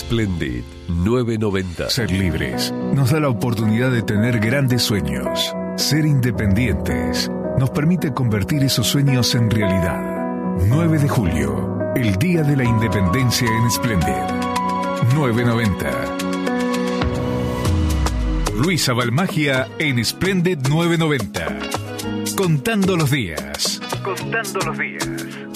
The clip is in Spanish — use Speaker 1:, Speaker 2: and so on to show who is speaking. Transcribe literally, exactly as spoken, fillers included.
Speaker 1: Splendid nueve noventa.
Speaker 2: Ser libres nos da la oportunidad de tener grandes sueños. Ser independientes nos permite convertir esos sueños en realidad. nueve de julio, el Día de la Independencia en Splendid. nueve noventa. Luisa Balmagia en Splendid nueve noventa. Contando los días. Contando los días.